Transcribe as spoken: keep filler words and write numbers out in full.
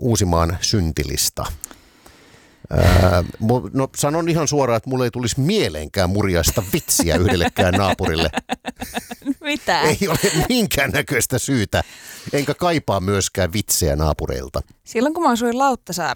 Uusimaan syntilista. Ää, no sanon ihan suoraan, että mulle ei tulisi mieleenkään murjaista vitsiä yhdellekään naapurille. Mitä? Ei ole minkäännäköistä syytä, enkä kaipaa myöskään vitsejä naapureilta. Silloin kun mä asuin Lauttasaaressa,